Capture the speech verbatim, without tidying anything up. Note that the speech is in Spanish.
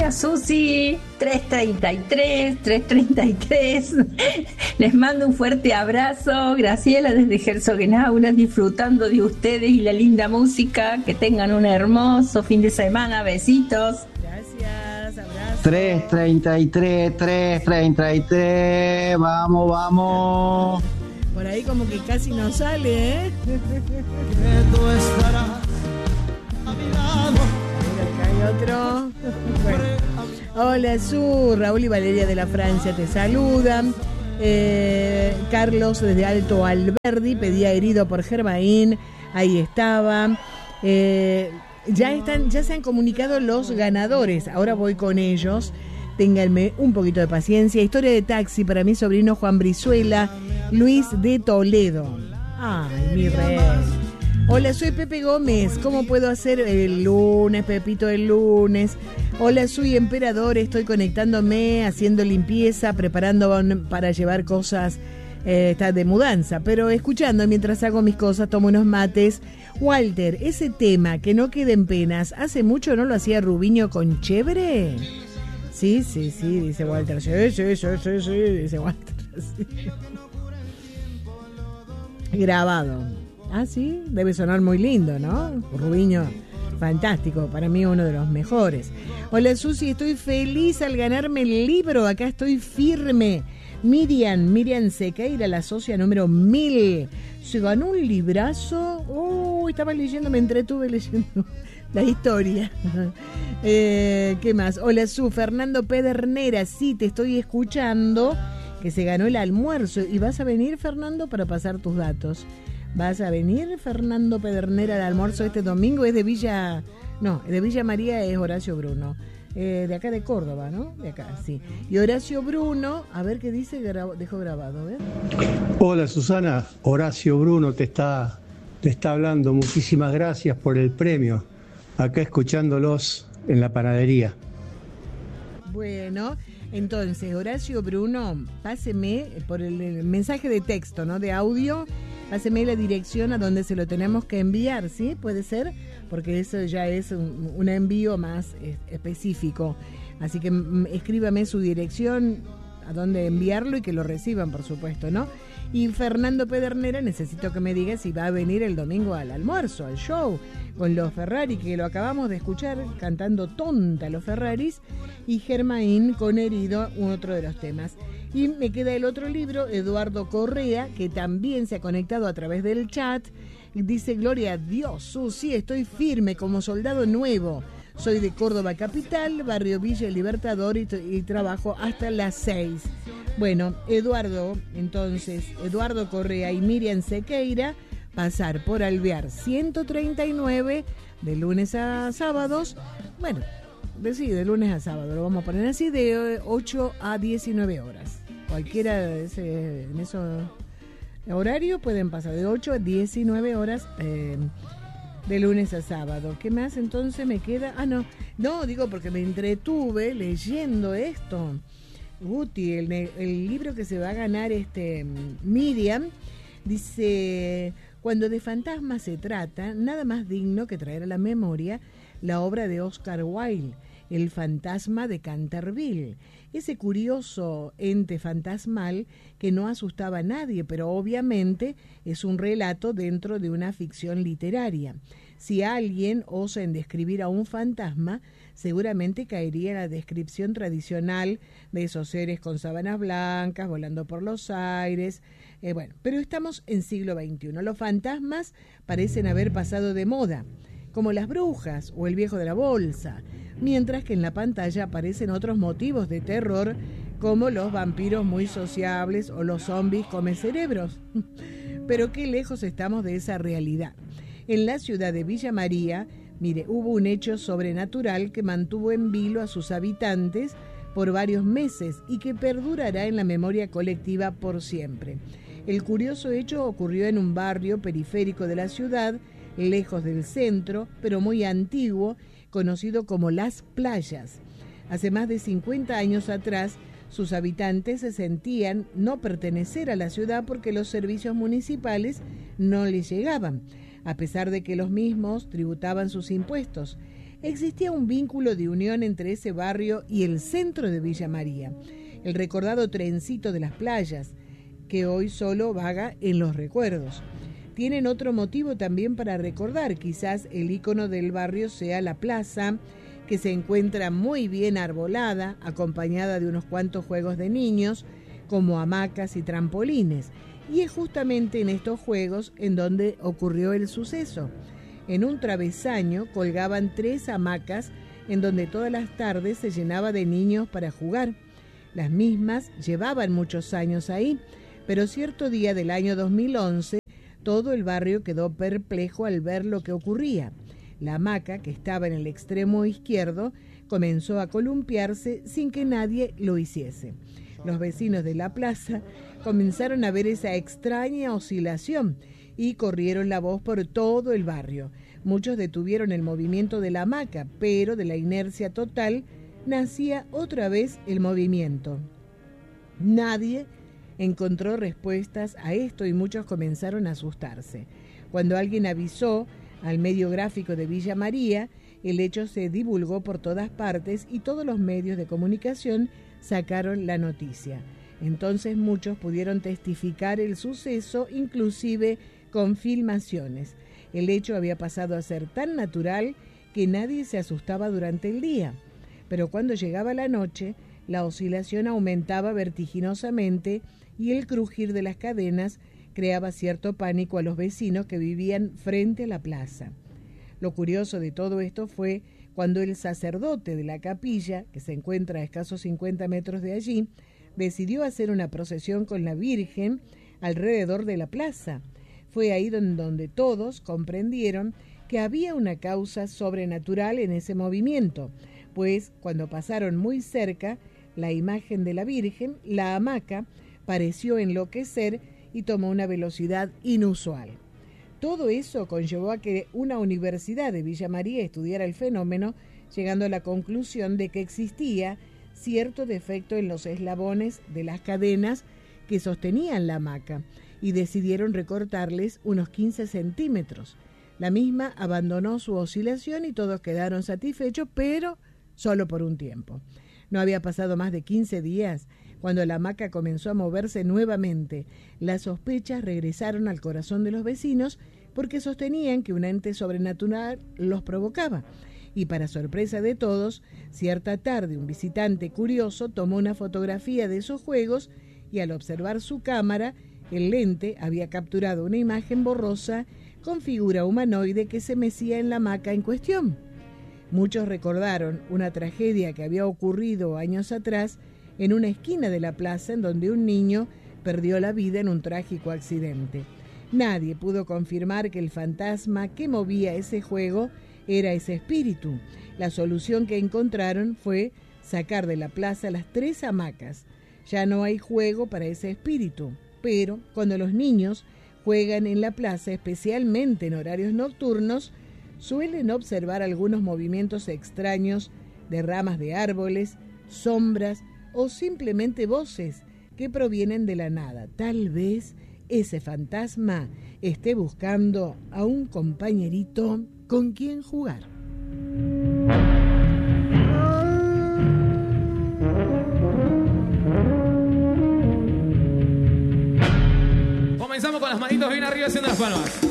Hola Susi, tres treinta y tres, tres treinta y tres. Les mando un fuerte abrazo. Graciela desde Herzogenaurach, disfrutando de ustedes y la linda música. Que tengan un hermoso fin de semana. Besitos. Gracias, abrazo. tres treinta y tres, tres treinta y tres. Vamos, vamos. Por ahí como que casi no sale, ¿eh? Acá hay otro. Bueno. Hola, Su, Raúl y Valeria de la Francia te saludan. Eh, Carlos desde Alto Alberdi pedía herido por Germain. Ahí estaba. Eh, ya están, ya se han comunicado los ganadores. Ahora voy con ellos. Ténganme un poquito de paciencia. Historia de taxi para mi sobrino Juan Brizuela, Luis de Toledo. Ay, mi rey. Hola, soy Pepe Gómez. ¿Cómo puedo hacer el lunes, Pepito, el lunes? Hola, soy Emperador. Estoy conectándome, haciendo limpieza, preparando para llevar cosas eh, está de mudanza, pero escuchando mientras hago mis cosas, tomo unos mates. Walter, ese tema, que no queden penas, ¿hace mucho no lo hacía Rubiño con Chévere? Sí, sí, sí, dice Walter. Sí, sí, sí, sí, sí, dice Walter. Sí. Grabado. Ah, sí, debe sonar muy lindo, ¿no? Rubiño, fantástico, para mí uno de los mejores. Hola Susi, estoy feliz al ganarme el libro, acá estoy firme. Miriam, Miriam Sequeira, la socia número mil. Se ganó un librazo. Oh, estaba leyendo, me entretuve leyendo la historia. eh, ¿Qué más? Hola Su, Fernando Pedernera, sí, te estoy escuchando, que se ganó el almuerzo. ¿Y vas a venir, Fernando, para pasar tus datos? ¿Vas a venir, Fernando Pedernera, al almuerzo este domingo? Es de Villa... No, de Villa María es Horacio Bruno. Eh, de acá de Córdoba, ¿no? De acá, sí. Y Horacio Bruno, a ver qué dice, gra- dejó grabado, ¿ves? Hola Susana, Horacio Bruno te está, te está hablando. Muchísimas gracias por el premio. Acá escuchándolos en la panadería. Bueno, entonces, Horacio Bruno, páseme por el, el mensaje de texto, ¿no? De audio, páseme la dirección a donde se lo tenemos que enviar, ¿sí? ¿Puede ser? Porque eso ya es un, un envío más eh, específico. Así que m- escríbame su dirección, a dónde enviarlo y que lo reciban, por supuesto, ¿no? Y Fernando Pedernera, necesito que me diga si va a venir el domingo al almuerzo, al show, con los Ferrari, que lo acabamos de escuchar cantando Tonta los Ferraris, y Germain con Herido, otro de los temas. Y me queda el otro libro, Eduardo Correa, que también se ha conectado a través del chat. Dice, gloria a Dios, Susi, estoy firme como soldado nuevo. Soy de Córdoba Capital, barrio Villa El Libertador, y, t- y trabajo hasta las seis. Bueno, Eduardo, entonces, Eduardo Correa y Miriam Sequeira, pasar por Alvear ciento treinta y nueve de lunes a sábados. Bueno, de, sí, de lunes a sábado, lo vamos a poner así, de ocho a diecinueve horas. Cualquiera de ese, en eso... horario pueden pasar de ocho a diecinueve horas eh, de lunes a sábado. ¿Qué más entonces me queda? Ah, no, no, digo porque me entretuve leyendo esto. Guti, el, el libro que se va a ganar este Miriam, dice, cuando de fantasmas se trata, nada más digno que traer a la memoria la obra de Oscar Wilde, El fantasma de Canterville. Ese curioso ente fantasmal que no asustaba a nadie, pero obviamente es un relato dentro de una ficción literaria. Si alguien osa en describir a un fantasma, seguramente caería en la descripción tradicional de esos seres con sábanas blancas, volando por los aires. Eh, bueno, pero estamos en siglo veintiuno. Los fantasmas parecen haber pasado de moda, como las brujas o el viejo de la bolsa, mientras que en la pantalla aparecen otros motivos de terror, como los vampiros muy sociables o los zombies come cerebros. Pero qué lejos estamos de esa realidad. En la ciudad de Villa María, mire, hubo un hecho sobrenatural que mantuvo en vilo a sus habitantes por varios meses y que perdurará en la memoria colectiva por siempre. El curioso hecho ocurrió en un barrio periférico de la ciudad, lejos del centro, pero muy antiguo, conocido como Las Playas. Hace más de cincuenta años atrás, sus habitantes se sentían no pertenecer a la ciudad porque los servicios municipales no les llegaban, a pesar de que los mismos tributaban sus impuestos. existía un vínculo de unión entre ese barrio y el centro de Villa María, el recordado trencito de las playas, que hoy solo vaga en los recuerdos. Tienen otro motivo también para recordar, quizás el ícono del barrio sea la plaza, que se encuentra muy bien arbolada, acompañada de unos cuantos juegos de niños, como hamacas y trampolines, y es justamente en estos juegos en donde ocurrió el suceso. En un travesaño colgaban tres hamacas en donde todas las tardes se llenaba de niños para jugar. Las mismas llevaban muchos años ahí, pero cierto día del año dos mil once, todo el barrio quedó perplejo al ver lo que ocurría. La hamaca, que estaba en el extremo izquierdo, comenzó a columpiarse sin que nadie lo hiciese. Los vecinos de la plaza comenzaron a ver esa extraña oscilación y corrieron la voz por todo el barrio. Muchos detuvieron el movimiento de la hamaca, pero de la inercia total nacía otra vez el movimiento. Nadie encontró respuestas a esto y muchos comenzaron a asustarse. Cuando alguien avisó al medio gráfico de Villa María, el hecho se divulgó por todas partes y todos los medios de comunicación sacaron la noticia. Entonces muchos pudieron testificar el suceso, inclusive con filmaciones. El hecho había pasado a ser tan natural que nadie se asustaba durante el día. Pero cuando llegaba la noche, la oscilación aumentaba vertiginosamente y el crujir de las cadenas creaba cierto pánico a los vecinos que vivían frente a la plaza. Lo curioso de todo esto fue cuando el sacerdote de la capilla, que se encuentra a escasos cincuenta metros de allí, decidió hacer una procesión con la Virgen alrededor de la plaza. Fue ahí donde todos comprendieron que había una causa sobrenatural en ese movimiento, pues cuando pasaron muy cerca la imagen de la Virgen, la hamaca pareció enloquecer y tomó una velocidad inusual. Todo eso conllevó a que una universidad de Villa María estudiara el fenómeno, llegando a la conclusión de que existía cierto defecto en los eslabones de las cadenas que sostenían la hamaca y decidieron recortarles unos quince centímetros. La misma abandonó su oscilación y todos quedaron satisfechos, pero solo por un tiempo. No había pasado más de quince días cuando la hamaca comenzó a moverse nuevamente. Las sospechas regresaron al corazón de los vecinos porque sostenían que un ente sobrenatural los provocaba. Y para sorpresa de todos, cierta tarde un visitante curioso tomó una fotografía de esos juegos y al observar su cámara, el lente había capturado una imagen borrosa con figura humanoide que se mecía en la hamaca en cuestión. Muchos recordaron una tragedia que había ocurrido años atrás en una esquina de la plaza en donde un niño perdió la vida en un trágico accidente. Nadie pudo confirmar que el fantasma que movía ese juego era ese espíritu. La solución que encontraron fue sacar de la plaza las tres hamacas. Ya no hay juego para ese espíritu, pero cuando los niños juegan en la plaza, especialmente en horarios nocturnos, suelen observar algunos movimientos extraños de ramas de árboles, sombras o simplemente voces que provienen de la nada. Tal vez ese fantasma esté buscando a un compañerito con quien jugar. Comenzamos con las manitos bien arriba haciendo las palmas.